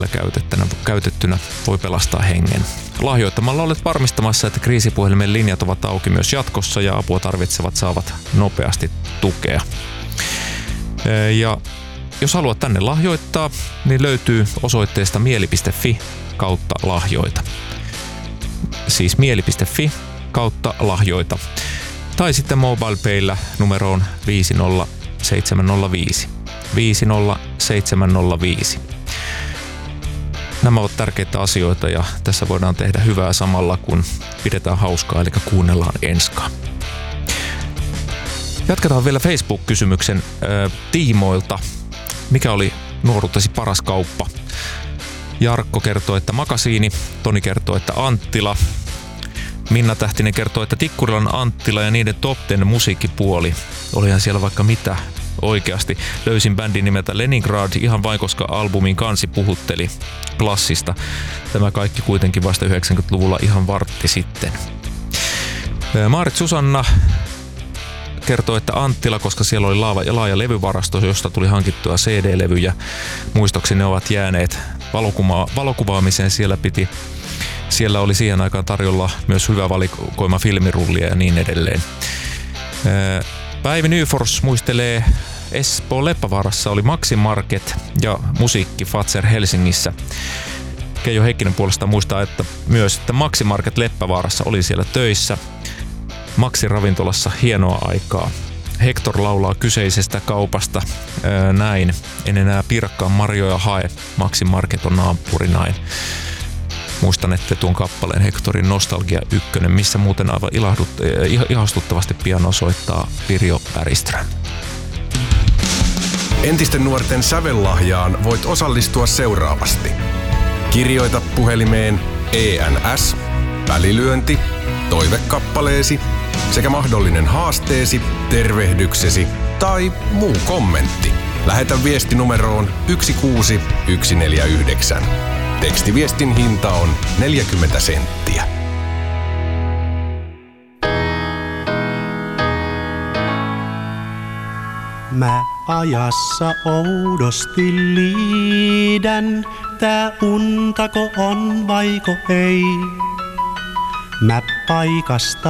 käytettynä voi pelastaa hengen. Lahjoittamalla olet varmistamassa, että kriisipuhelimen linjat ovat auki myös jatkossa ja apua tarvitsevat saavat nopeasti tukea. Ja jos haluat tänne lahjoittaa, niin löytyy osoitteesta mieli.fi/lahjoita. Siis mieli.fi/lahjoita. Tai sitten MobilePayllä numeroon 50705. 50705. Nämä ovat tärkeitä asioita ja tässä voidaan tehdä hyvää samalla, kun pidetään hauskaa, eli kuunnellaan enskaa. Jatketaan vielä Facebook-kysymyksen tiimoilta. Mikä oli nuoruutesi paras kauppa? Jarkko kertoo, että Makasiini. Toni kertoo, että Anttila. Minna Tähtinen kertoo, että Tikkurilan Anttila ja niiden Top 10 musiikkipuoli. Olihan siellä vaikka mitä. Oikeasti löysin bändin nimeltä Leningrad ihan vain, koska albumin kansi puhutteli klassista. Tämä kaikki kuitenkin vasta 90-luvulla ihan vartti sitten. Maarit Susanna kertoo, että Anttila, koska siellä oli laaja levyvarasto, josta tuli hankittua CD-levyjä. Muistoksi ne ovat jääneet valokuvaamiseen. Siellä oli siihen aikaan tarjolla myös hyvä valikoima filmirullia ja niin edelleen. Päivi Nyfors muistelee, Espoon Leppävaarassa oli Maxi Market ja Musiikki Fazer Helsingissä. Keijo Heikkinen puolestaan muistaa, että myös että Maxi Market Leppävaarassa oli siellä töissä. Maxi ravintolassa hienoa aikaa. Hector laulaa kyseisestä kaupasta näin. En enää pirkkaan marjoja hae. Maxi Market on naapurinain. Muistan, että tuon kappaleen Hectorin Nostalgia 1, missä muuten aivan ihastuttavasti piano soittaa Pirjo Päriström. Entisten nuorten sävellahjaan voit osallistua seuraavasti. Kirjoita puhelimeen ENS, välilyönti, toivekappaleesi sekä mahdollinen haasteesi, tervehdyksesi tai muu kommentti. Lähetä viesti numeroon 16149. Tekstiviestin hinta on 40 senttiä. Mä ajassa oudosti liidän, tää untako on vaiko ei. Mä paikasta